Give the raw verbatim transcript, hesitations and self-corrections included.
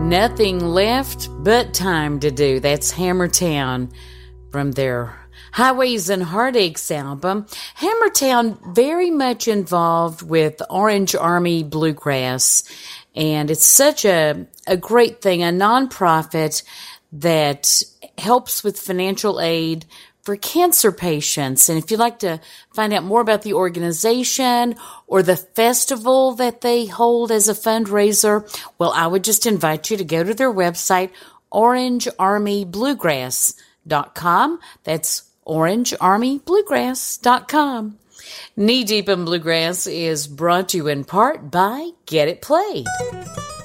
Nothing left but time to do. That's Hammertown from their Highways and Heartaches album. Hammertown very much involved with Orange Army Bluegrass, and it's such a, a great thing, a nonprofit that helps with financial aid for cancer patients. And if you'd like to find out more about the organization or the festival that they hold as a fundraiser, well, I would just invite you to go to their website, orange army bluegrass dot com. That's orange army bluegrass dot com. Knee Deep in Bluegrass is brought to you in part by Get It Played.